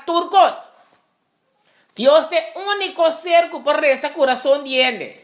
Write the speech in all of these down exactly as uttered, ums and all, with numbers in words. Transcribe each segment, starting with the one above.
turcos. Dios es el único ser que por ese corazón tiene.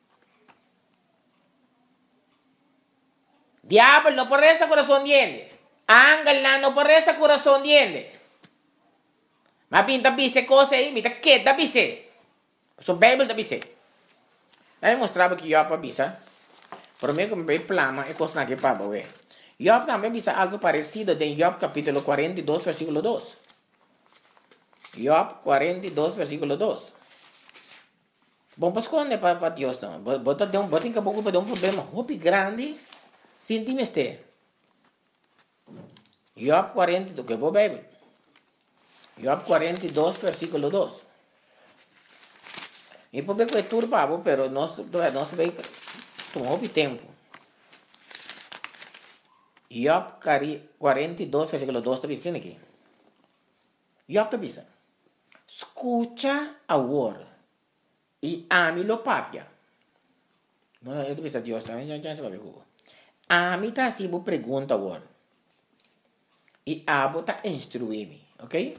Diablo no por ese corazón tiene. Ángel no por ese corazón tiene. Mas pinta bise cosa aí, mita que da bise. So Bible da bise. Aí mostrava que Job bisa. Por mim como bem plama é coisa na que paba, ué. Job também bisa algo parecido em Job capítulo cuarenta y dos versículo dos. Job cuarenta y dos versículo dos. Bom, pues esconde para pa Deus não. Bota de um, bota em caboclo para um problema hopi grande. Sintime este. Job cuarenta y dos, que é boa Bible. Job cuarenta y dos, versículo dos. E por ver que é turbado, pero nós, nós vê que tomou tempo. Job cuarenta y dos, versículo dos, está dizendo aqui. Job está dizendo, escucha agora e ame-lo papia. Não, eu estou dizendo, Deus, já já se vai ver como. Ame está assim, vou pergunta agora. E abo está instruir-me, ok?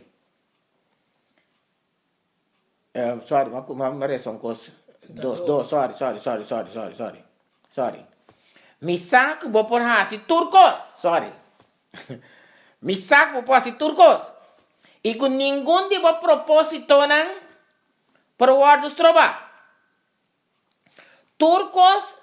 Uh, sorry, ma, ma, ma resta un coso. Dos, dos, sorry, sorry, sorry, sorry, sorry, sorry. Sorry. Mi saco vou por hasi turcos. Sorry. Mi saco vou por hasi turcos. E com nenhum tipo de propósito não para o ar dos trova. Turcos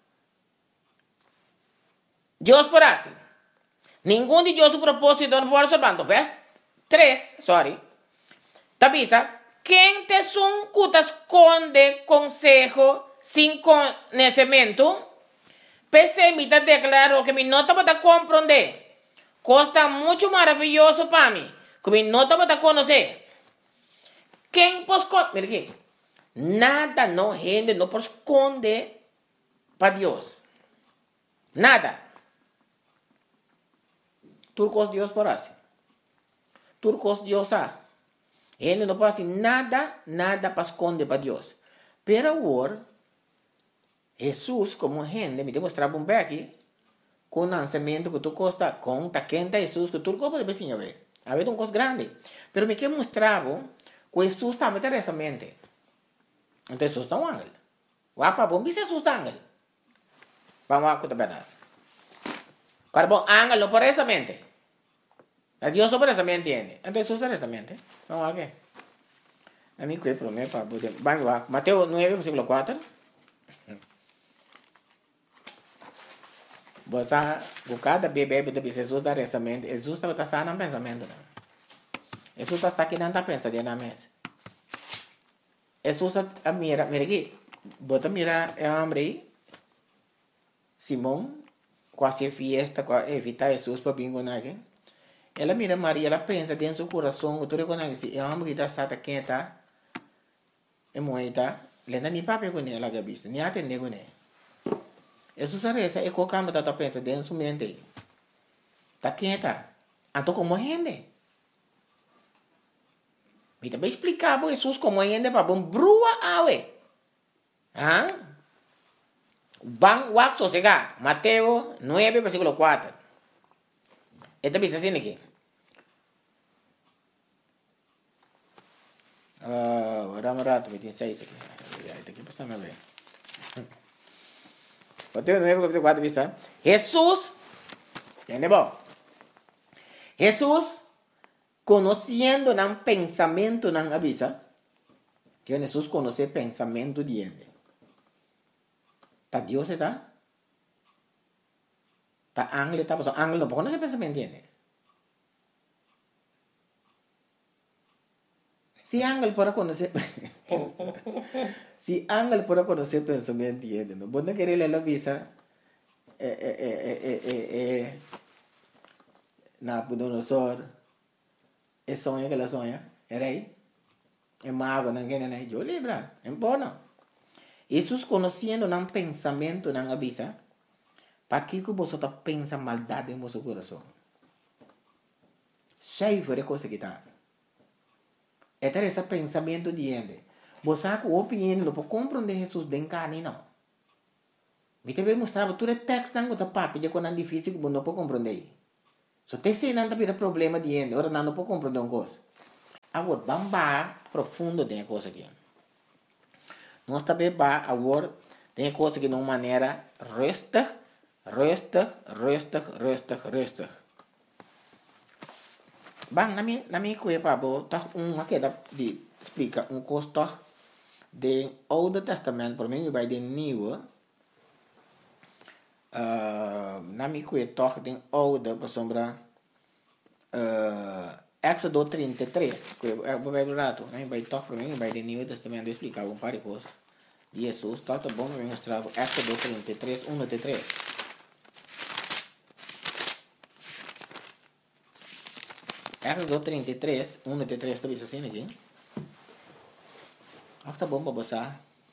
Deus por hasi. Nenhum de Deus o propósito não pode observar. Verso três, sorry. Tabisa. Quem te suncuta esconde consejo sin conhecimento, pessimista declarou que me nota para compreender. Costa muito maravilhoso para mim, que me nota para conhecer. Quem pode esconder? Mira aqui. Nada não rende, não pode esconder para Deus. Nada. Turcos Deus por assim. Turcos Deus sabe. Ele não pode fazer nada, nada para esconder para Deus. Pero agora, Jesus, como gente, me demonstrava um pouco aqui, com o lançamento que tu costa, com a quenta Jesus, que tu pode ver assim, a ver. A ver, um coisa grande. Pero me quer mostrar que Jesus também tem essa mente. Então, Jesus é um ángel. O apa bom, mas Jesus é um ángel. Vamos lá, com a verdade. Agora, bom, ángel não por essa mente. Dios sobre esa mente entiende. Entonces usa esa mente. Vamos a ver. A mí que promete para poder. Vamos a Mateo nueve, versículo cuatro. Você buscar da bebê de Jesus da essa mente. Jesus está sano no pensamento. Jesus está aqui não está pensando na mesa. Jesus a mira, mira aqui. Bota mira é homem aí. Simão, quase fiesta, quase evitar Jesus para bingo aqui. Ela mira Maria, ela pensa dentro do coração, tu reconhece, é uma que está sata quenta, é moeda, lenda nem papel com ela gabista, nem atende com ela. Isso sabe essa é qualquer coisa que pensa dentro do mente, tá quenta, então como rende? Me também explicar para Jesus como rende para bom brua awe, ah? Bang wak sosega, Mateo nueve versículo cuatro. Esta bisa assim aqui. Ah, vamos rato, vinte y seis aqui. Esta aqui passa a ver. Mateo nueve versículo cuatro bisa. Jesus, entendeu? Jesus conhecendo um pensamento não avisa. Que Jesus conhece pensamento de ele. Tá Deus está? Tá ángel, tá passando. Ángel não pode conhecer pensamento de ele. Se ángel pode conhecer. Se ángel pode conhecer pensamento de ele, não pode querer ela avisa. É, é, é, é, é, é. Nabucodonosor. É sonho que ela sonha. É rei. É mago, não quer nem. Eu lembro. É bom, não. Jesus conhecendo um pensamento, não avisa. Para que você está pensando maldade em seu coração? Cheio de coisa que está. É ter esse pensamento de ele. Você sabe que o opinião não pode compreender Jesus de carne, não. Me também mostrava todo o texto que está papo, já quando é difícil, que não pode compreender. Só tem que ser não tem problema de ele, ora não pode compreender uma coisa. Agora, bamba profundo tem coisa aqui. Nós também ba agora tem coisa que de uma maneira resta, resta, resta, resta, resta. Bang, na minha, na minha coisa, pabo, tá uma que dá de explica um custo do Oude Testamento, por mim, vai de Nieuwe. Uh, na minha coisa, toch de Oude, por sombra, uh, Éxodo trinta e três, que é o Bíblia rato, né? Vai toch por mim, vai de Nieuwe Testamento, explicar um par de coisas de Jesus, tá bom, vai mostrar Éxodo trinta e três, um até três. Éxodo trinta e três, um até três, está vendo assim aqui? Ah, tá bom para você.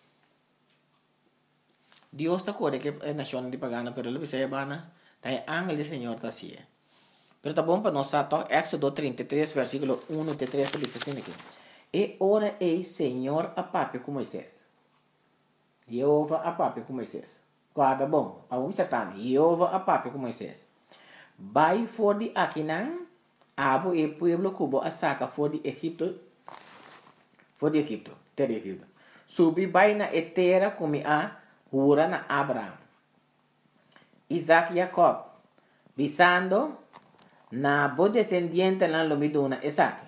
Deus está corre que é nação de pagana, pero ele vai bana, tá é ángel do Senhor tá assim. Pero tá bom para nós tá Éxodo trinta e três, versículo um até três, está vendo assim aqui? E ora ei Senhor a papo com Moisés. Jeová a papo com Moisés. Guarda bom, para um satã, Jeová a papo com Moisés. Vai for de Aquinan, abo e pueblo cubo a saca for de Egipto, for de Egipto, terra de Egipto. Subi vai na etera como a hura na Abraham, Isaac e Jacob, bisando na bo descendiente na lomiduna Isaac.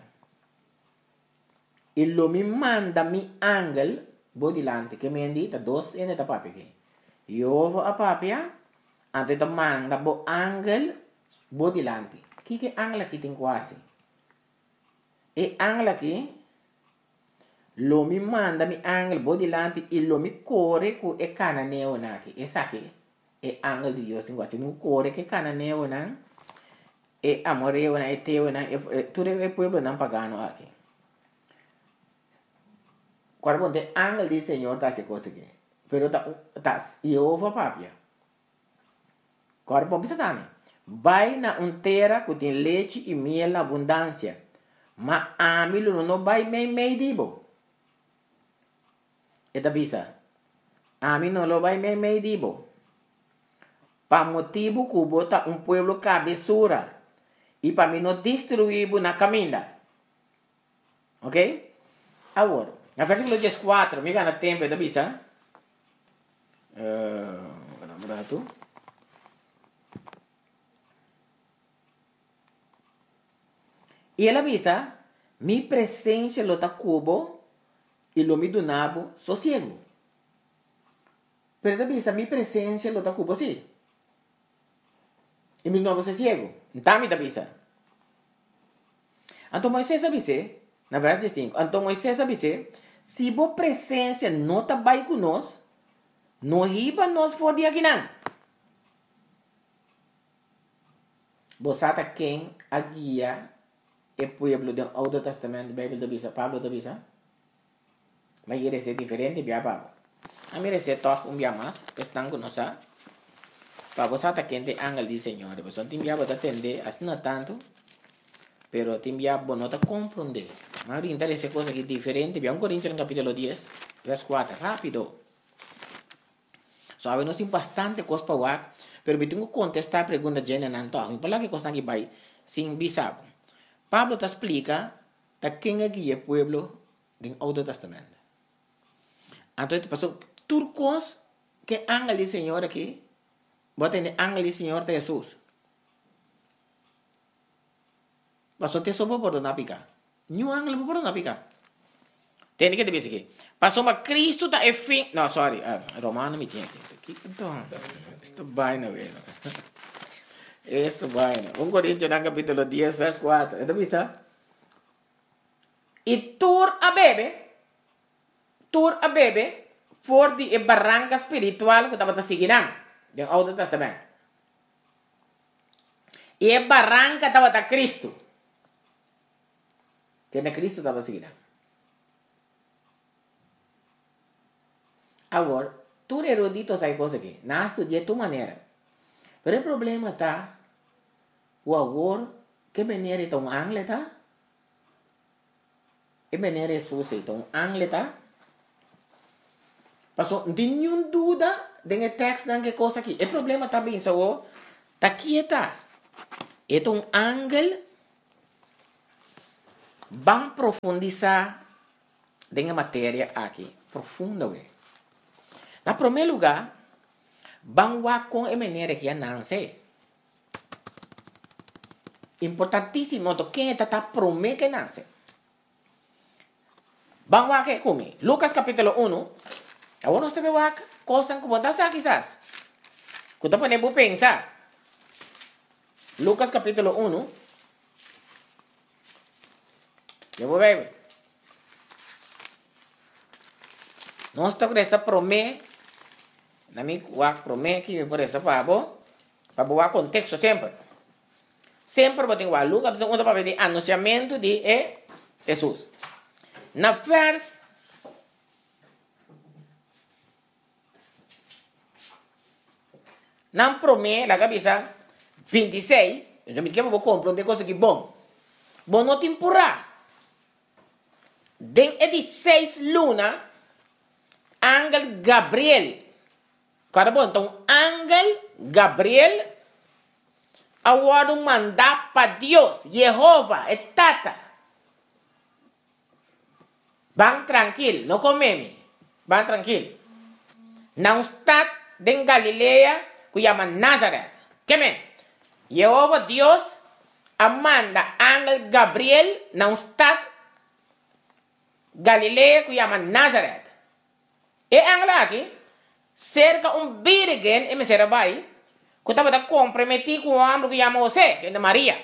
E lo mi manda mi angel bo dilante, che mi indita dos ene da papi che. Io a papia, ante da manda bo angel bo dilante. Chi che angela chi tin quasi. E angela chi lo mi manda mi angel bo dilante e lo mi core cu e cananeo naki. E sa che e angel di Dio sin quasi non core che cananeo na e amoreo na e teo na e tu deve pueblo non pagano aqui. Quando tem angel do Senhor tá se coisa aqui. Pero tá tá Jeová papia. Agora bom pensa também. Vai na um terra que tem leite e miel na abundância. Mas a mim não vai meio meio dibo. E tá bisa. A mim não vai meio meio dibo. Para motivo que bota um pueblo cabeçura. E para mim não destruir na caminha. Ok? Agora. Na versículo quatro, me gana tempo da bisa. Uh, berapa E ela bisa, mi presença lo ta cubo e lo mi donabo sossego. Pero da bisa, mi presença lo ta cubo sì. E mi donabo sossego. Então, mi da bisa. Então, Moisés avise, na versículo cinco, então Moisés avise, se a presença não está bem conosco, não riba nós for de aqui não. Você está quem a guia é o povo do Outro Testamento, Bíblia da Bisa, Pablo da Bisa? Mas ele é diferente, bia Pablo. A mim é toque um dia mais, estão conosco. Para você está quem tem angel do Senhor, você tem que atender, assim não tanto. Pero te envia bonota comprender. Mas interessa coisa que diferente. Vamos Coríntios no capítulo dez, verso quatro. Rápido. Sabe, nós temos bastante coisa para falar. Pero eu tenho que contestar a pergunta de Jane Nanto. Por lá que coisa que vai sem bisabo. Pablo te explica da quem é que é o povo do Outro Testamento. Então, passou tudo coisa que angel do Senhor aqui. Bota em angel do Senhor de Jesus. Passou te sobo por na pica. New angle por na pica. Tem que dizer aqui. Passou uma Cristo da fim. Não, sorry. Uh, Romano me tinha aqui. Então, isto vai na vez. Isto vai na. Um Coríntios no capítulo dez, verso quatro. É da visa. E tur a bebe. Tur a bebe. For di e barranca espiritual que estava seguindo. Do Outro Testamento. E a barranca estava da Cristo. Que na Cristo estava seguindo. Agora, tu erudito sai coisa aqui. Não estudia tua maneira. Mas o problema está, o agora, que maneira é um angle, tá? Que maneira é sua, então, angle, tá? Passou, não tem nenhuma dúvida de texto que coisa aqui. O problema está bem, só, tá aqui, tá? É um angle Vamos profundizar na matéria aqui, profunda. Na primeiro lugar, vamos com a maneira que não sei. Importantíssimo, quem está prometendo que não sei. Vamos aqui comigo. Lucas capítulo um. Agora nós temos aqui, costam como está aqui, quizás. Quando podemos pensar. Lucas capítulo um. Eu vou ver. Nós estamos com essa promessa. Na minha promessa que por essa para para boa contexto sempre. Sempre vou ter que Lucas capítulo um para ver o anunciamento de Jesus. Na vers na promessa la cabeça vinte e seis, eu me quero comprar uma coisa que bom. Bom não temporada. Den é de seis luna, Ángel Gabriel. Cara bom, então Ángel Gabriel agora mandar para Deus, Jeová, é tata. Vão tranquilo, não comeme. Vão tranquilo. Não está em Galileia, que chama Nazaré. Que men? Jeová Deus amanda Ángel Gabriel, não está Galileia, que chama Nazaré. E Ángel aqui, cerca um virgem, e me será vai, que estava comprometido com o homem que chama José, que é de Maria.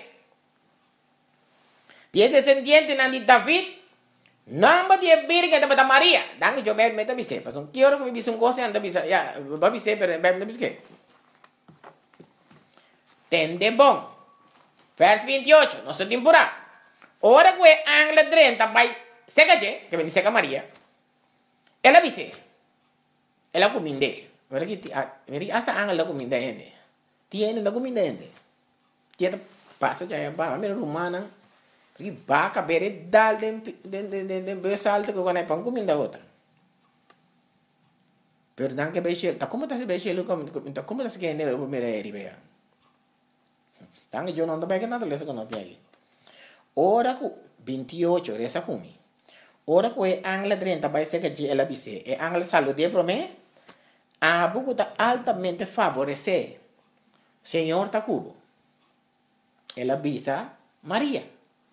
E é descendente de David. Não vai ter virgem da Maria. Dan eu bem me da bise. Pasong quiero que me bise um coisa anda bise. Ya, va bise pero bem me bise. Tende bom. Vers vinte e oito, nossa temporada. Ora que o Ángel treinta vai seca je, que vem seca Maria. Ela bise. Ela cominde. Ora que meri hasta Ángel da cominde ende. Tiene da cominde ende. Tiene passa já ba, mero romana. Porque vaca bere dal den den den den den besalto que quando é pão comida outra. Perdão que beixe, tá como tá se beixe lu como tá como tá se que ne o mereri bea. Tang eu não tô bem que nada lesa que não tem aí. Ora que vinte e oito resa comi. Ora que é Ángel treinta vai ser que ela bise. É Ángel salude para mim. A buco tá altamente favorecer. Senhor tá cubo. Ela bisa Maria.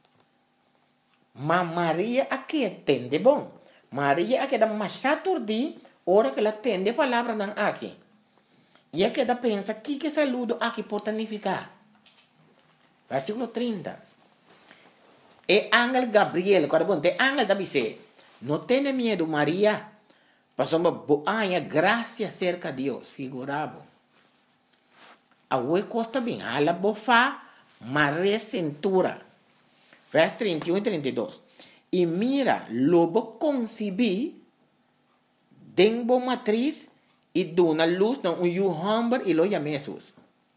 Mas Maria aqui entende bom. Maria aqui dá mais saturdi, ora que ela entende a palavra não aqui. E aqui dá pensa que que saludo aqui pode significar. Versículo trinta. E Ángel Gabriel, quando bom, te Ángel da bise, não tenha medo Maria, passou uma boa graça cerca de Deus, figurado. A oi costa bem, ela bofa, Maria cintura. Vers trinta e um e trinta e dois. E mira, lobo concebi, denbo matriz, e dona luz, não, um yuhamber, e lo chama Jesus.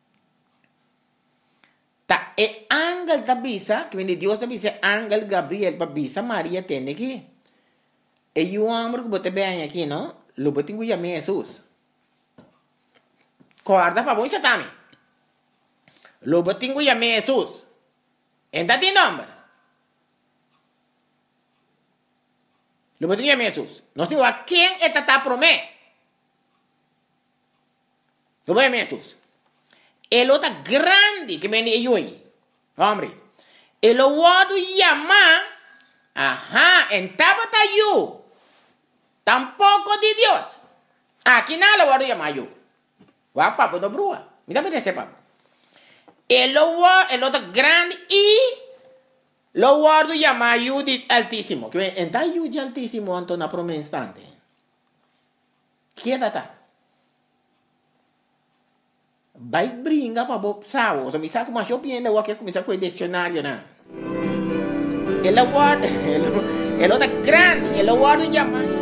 Ta, e Ángel da bisa, que vem de Deus da bisa, Ángel Gabriel, para bisa, Maria tem aqui. E yuhamber, que bote bem aqui, não? Lobo tem que chamar Jesus. Corda para bom, também. Lobo tem que chamar Jesus. Entra de nome. Lo que tinha Jesus. Nós temos a quem é tata promé. Lo que é Jesus. Ele é grande que vem de aí. Homem. Ele é o chama. Aha, en tabata you. Tampoco de Deus. Aqui não é o chama you. Wa papo do brua. Me dá para papo. Ele é o grande e lo guardo llama Judith Altísimo. Que entra Judith Altísimo anto na promessa instante. Que é data? Vai brincar para o sábado. Se me saca uma shopping, eu quero começar com o dicionário, né? Ele guarda, ele é grande, ele guarda llama